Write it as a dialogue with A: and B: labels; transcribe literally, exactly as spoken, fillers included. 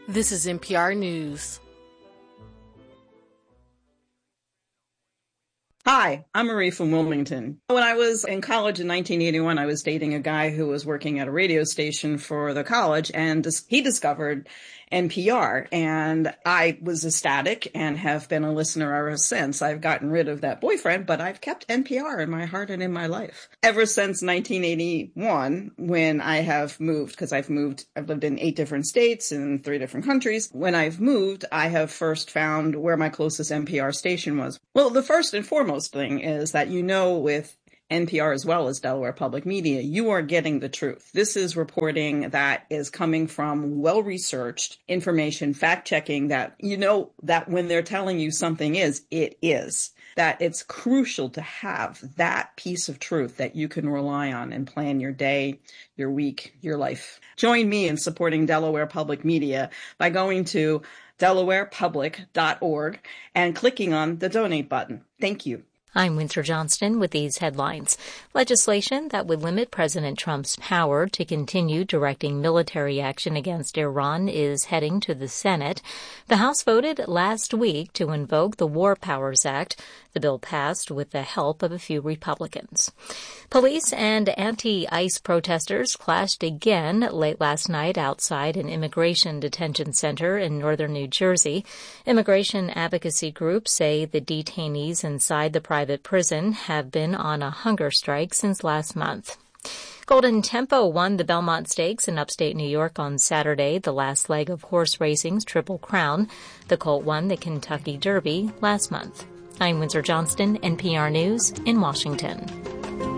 A: This is N P R News.
B: Hi, I'm Marie from Wilmington. When I was in college in nineteen eighty-one, I was dating a guy who was working at a radio station for the college, and he discovered N P R, and I was ecstatic and have been a listener ever since. I've gotten rid of that boyfriend, but I've kept N P R in my heart and in my life. Ever since nineteen eighty-one, when I have moved, because I've moved, I've lived in eight different states in three different countries. When I've moved, I have first found where my closest N P R station was. Well, the first and foremost thing is that, you know, with N P R as well as Delaware Public Media, you are getting the truth. This is reporting that is coming from well-researched information, fact-checking that, you know, that when they're telling you something is, it is. That it's crucial to have that piece of truth that you can rely on and plan your day, your week, your life. Join me in supporting Delaware Public Media by going to delaware public dot org and clicking on the donate button. Thank you.
C: I'm Windsor Johnston with these headlines. Legislation that would limit President Trump's power to continue directing military action against Iran is heading to the Senate. The House voted last week to invoke the War Powers Act. The bill passed with the help of a few Republicans. Police and anti-ICE protesters clashed again late last night outside an immigration detention center in northern New Jersey. Immigration advocacy groups say the detainees inside the private prison have been on a hunger strike since last month. Golden Tempo won the Belmont Stakes in upstate New York on Saturday, the last leg of horse racing's Triple Crown. The colt won the Kentucky Derby last month. I'm Windsor Johnston, N P R News in Washington.